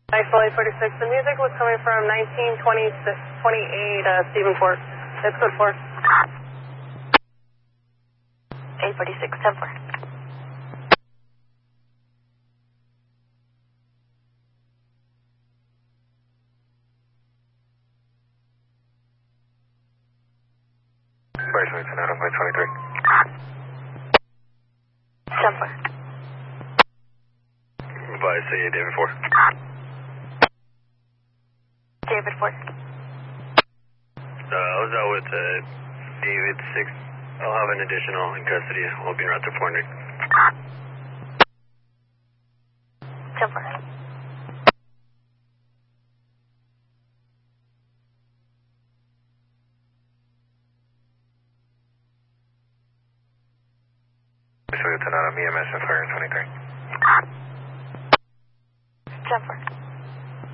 Axel 846, the music was coming from 1928 Stephen Ford. It's code 4. 846, 10-4. Bryce Wilson, out of my 23. 10-4. Bryce, David 4. David 4. I was out with David 6. I'll have an additional in custody. We'll be around to 400. 10-4. Bryce Wilson, out of EMS and Fire 23. 10-4.